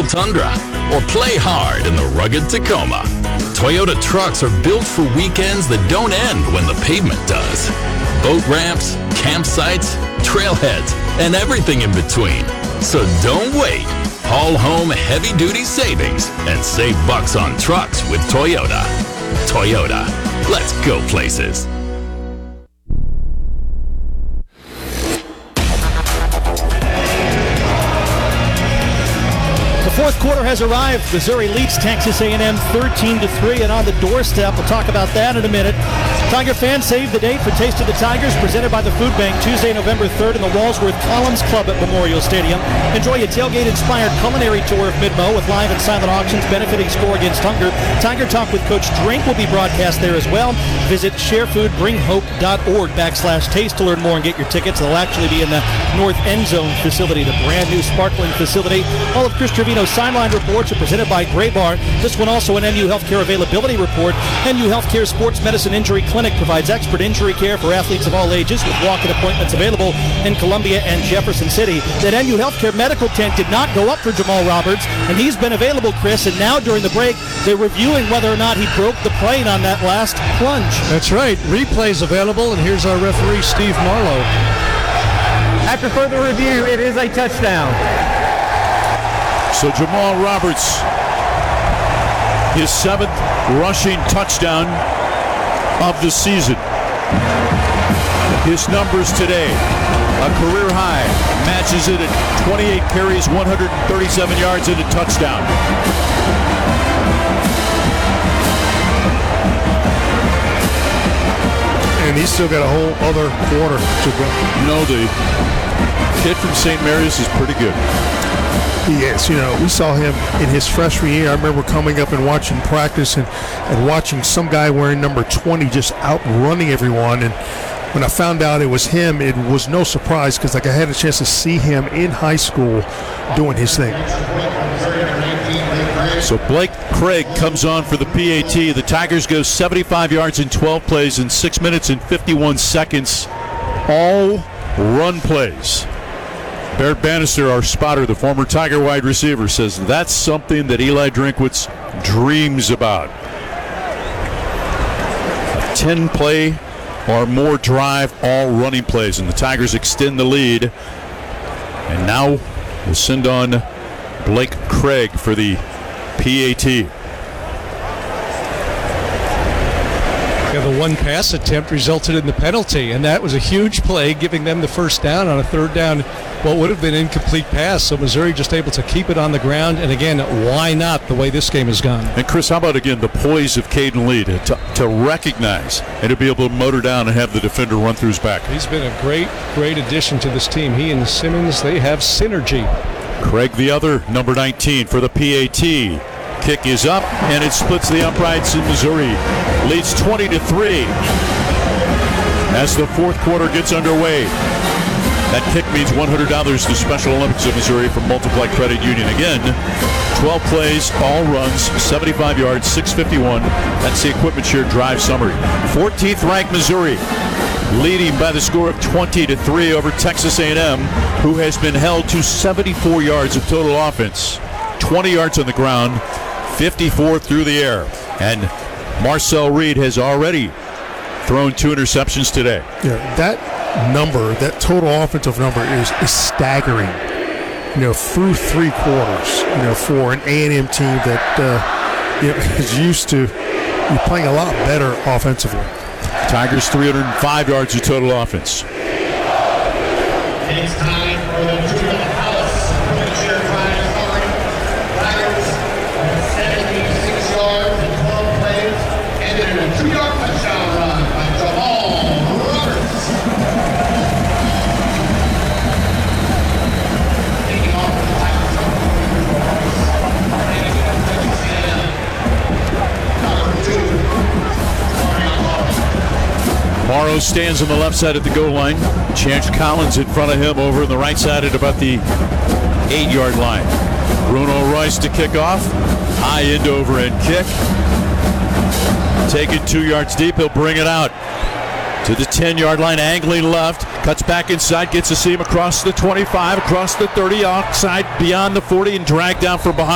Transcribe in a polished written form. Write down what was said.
Tundra or play hard in the rugged Tacoma. Toyota trucks are built for weekends that don't end when the pavement does. Boat ramps, campsites, trailheads, and everything in between. So don't wait. Haul home heavy-duty savings and save bucks on trucks with Toyota. Toyota, let's go places. Fourth quarter has arrived. Missouri leads Texas A&M 13-3 and on the doorstep. We'll talk about that in a minute. Tiger fans, save the date for Taste of the Tigers, presented by the Food Bank, Tuesday, November 3rd in the Walsworth Columns Club at Memorial Stadium. Enjoy a tailgate-inspired culinary tour of Mid-Mo with live and silent auctions benefiting Score Against Hunger. Tiger Talk with Coach Drink will be broadcast there as well. Visit sharefoodbringhope.org/taste to learn more and get your tickets. They'll actually be in the North End Zone facility, the brand new sparkling facility. All of Chris Trevino's sideline reports are presented by Gray Bar. This one also an NU Healthcare availability report. NU Healthcare Sports Medicine Injury Clinic provides expert injury care for athletes of all ages with walk-in appointments available in Columbia and Jefferson City. That NU Healthcare medical tent did not go up for Jamal Roberts, and he's been available, Chris, and now during the break, they're reviewing whether or not he broke the plane on that last plunge. That's right. Replay's available, and here's our referee, Steve Marlowe. After further review, it is a touchdown. So Jamal Roberts, his 7th rushing touchdown of the season. His numbers today, a career high, matches it at 28 carries, 137 yards and a touchdown. And he's still got a whole other quarter to go. You know, the kid from St. Mary's is pretty good. He is. You know, we saw him in his freshman year. I remember coming up and watching practice and watching some guy wearing number 20 just outrunning everyone. And when I found out it was him, it was no surprise because I had a chance to see him in high school doing his thing. So Blake Craig comes on for the PAT. The Tigers go 75 yards in 12 plays in 6 minutes and 51 seconds. All run plays. Barrett Bannister, our spotter, the former Tiger wide receiver, says that's something that Eli Drinkwitz dreams about. A 10-play or more drive, all running plays, and the Tigers extend the lead. And now we'll send on Blake Craig for the PAT. The one pass attempt resulted in the penalty, and that was a huge play, giving them the first down on a third down, what would have been an incomplete pass. So Missouri just able to keep it on the ground, and again, why not the way this game has gone? And Chris, how about again the poise of Caden Lee to recognize and to be able to motor down and have the defender run through his back? He's been a great addition to this team. He and Simmons, they have synergy. Craig, the other, number 19 for the PAT. Kick is up, and it splits the uprights in Missouri. Leads 20-3 as the fourth quarter gets underway. That kick means $100 to Special Olympics of Missouri from Multiply Credit Union. Again, 12 plays, all runs, 75 yards, 651. That's the Equipment Share drive summary. 14th ranked Missouri, leading by the score of 20-3 over Texas A&M, who has been held to 74 yards of total offense, 20 yards on the ground, 54 through the air. And Marcel Reed has already thrown 2 interceptions today. Yeah, that number, that total offensive number is staggering, through 3 quarters, for an A&M team that is used to playing a lot better offensively. Tigers 305 yards of total offense. And it's time for the Junior Palace Share Drive summary. Tigers 76 yards in 12 plays, ended in a 2-yard touchdown run by Jamal Roberts. Taking off the Tigers. Morrow stands on the left side at the goal line. Chance Collins in front of him over on the right side at about the 8-yard line. Bruno Royce to kick off. High end over end kick. Taken 2 yards deep. He'll bring it out to the 10-yard line, angling left. Cuts back inside, gets a seam across the 25, across the 30, outside beyond the 40, and dragged down from behind.